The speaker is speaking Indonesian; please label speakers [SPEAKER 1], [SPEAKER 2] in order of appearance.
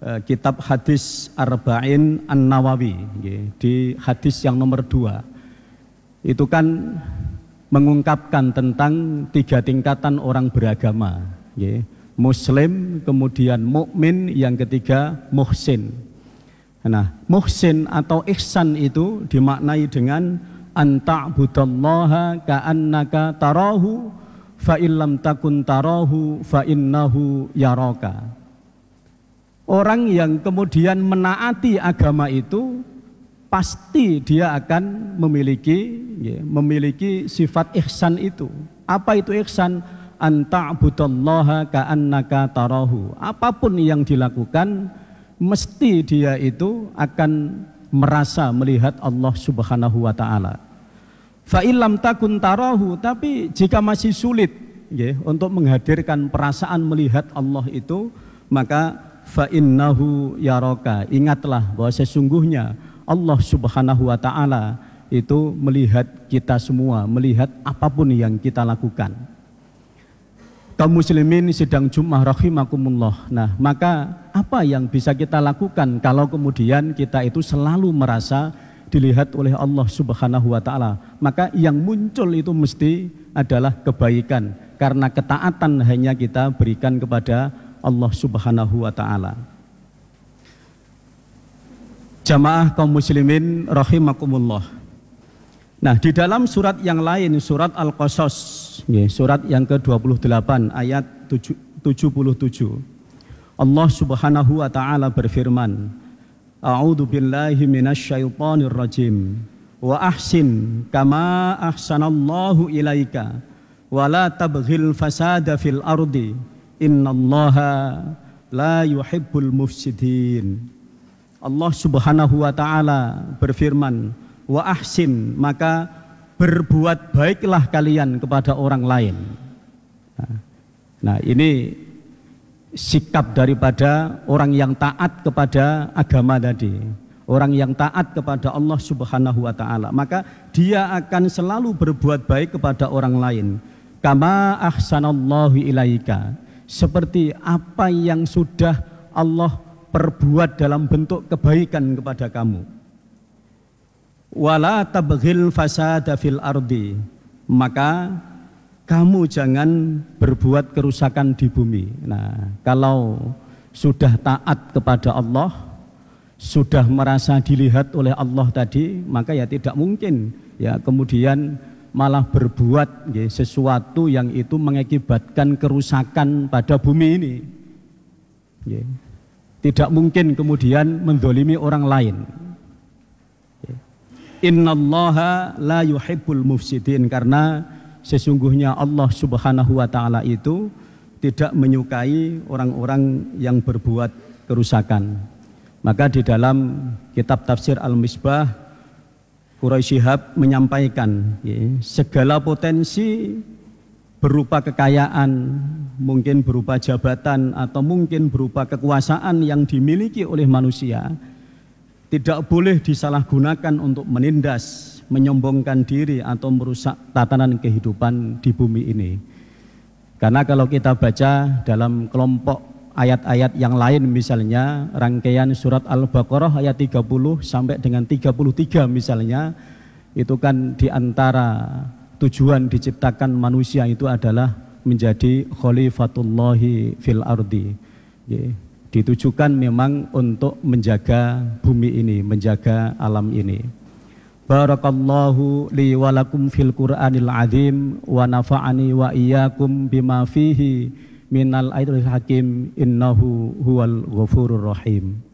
[SPEAKER 1] kitab hadis Arba'in An-Nawawi, di hadis yang nomor 2 itu kan mengungkapkan tentang 3 tingkatan orang beragama, Muslim, kemudian mukmin, yang ketiga muhsin. Nah, muhsin atau ihsan itu dimaknai dengan anta'budallaha ka'annaka tarahu fa illam takun tarahu fa innahu yaraka. Orang yang kemudian menaati agama itu pasti dia akan memiliki sifat ihsan itu. Apa itu ihsan? Anta'budallaha ka'annaka tarahu. Apapun yang dilakukan mesti dia itu akan merasa melihat Allah Subhanahu wa taala. Fa illam takun tarahu, tapi jika masih sulit untuk menghadirkan perasaan melihat Allah itu, maka fa innahu yaraka. Ingatlah bahwa sesungguhnya Allah Subhanahu wa taala itu melihat kita semua, melihat apapun yang kita lakukan. Kaum muslimin sidang Jumat rahimakumullah. Nah, maka apa yang bisa kita lakukan kalau kemudian kita itu selalu merasa dilihat oleh Allah Subhanahu wa taala? Maka yang muncul itu mesti adalah kebaikan, karena ketaatan hanya kita berikan kepada Allah Subhanahu wa taala. Jamaah kaum muslimin rahimakumullah. Nah, di dalam surat yang lain, surat Al-Qasas, surat yang ke-28 ayat 77, Allah Subhanahu wa taala berfirman, A'udzu billahi minasyaitonir rajim. Wa ahsin kama ahsanallahu ilaika wa la tabghil fasada fil ardi innallaha la yuhibbul mufsidin. Allah Subhanahu wa taala berfirman, wa ahsin, maka berbuat baiklah kalian kepada orang lain. Nah, ini sikap daripada orang yang taat kepada agama tadi, orang yang taat kepada Allah Subhanahu wa taala, maka dia akan selalu berbuat baik kepada orang lain. Kama ahsanallahu ilaika, seperti apa yang sudah Allah perbuat dalam bentuk kebaikan kepada kamu. Wala tabghil fasada fil ardi, maka kamu jangan berbuat kerusakan di bumi. Nah, kalau sudah taat kepada Allah, sudah merasa dilihat oleh Allah tadi, maka ya tidak mungkin ya kemudian malah berbuat sesuatu yang itu mengakibatkan kerusakan pada bumi ini. Tidak mungkin kemudian mendolimi orang lain. Innallaha la yuhibbul mufsidin, karena sesungguhnya Allah Subhanahu wa taala itu tidak menyukai orang-orang yang berbuat kerusakan. Maka di dalam kitab tafsir Al-Misbah, Quraisy Shihab menyampaikan segala potensi berupa kekayaan, mungkin berupa jabatan, atau mungkin berupa kekuasaan yang dimiliki oleh manusia, tidak boleh disalahgunakan untuk menindas, menyombongkan diri, atau merusak tatanan kehidupan di bumi ini. Karena kalau kita baca dalam kelompok ayat-ayat yang lain, misalnya rangkaian surat Al-Baqarah ayat 30 sampai dengan 33 misalnya, itu kan diantara tujuan diciptakan manusia itu adalah menjadi khalifatullahi fil ardi. Ditujukan memang untuk menjaga bumi ini, menjaga alam ini. Barakallahu li wa lakum fil Qur'anil azim wa nafa'ani wa iyyakum bima fihi minal ayatil hakim innahu huwal ghafurur rahim.